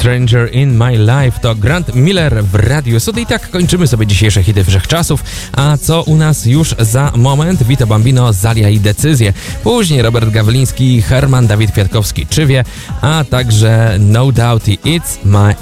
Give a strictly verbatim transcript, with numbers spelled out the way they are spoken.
Stranger in My Life to Grant Miller w Radiu Sud. I tak kończymy sobie dzisiejsze hity wszechczasów. A co u nas już za moment? Vito Bambino, Zalia i Decyzje. Później Robert Gawliński, Herman, Dawid Kwiatkowski, Czy wie, a także No Doubt i It's My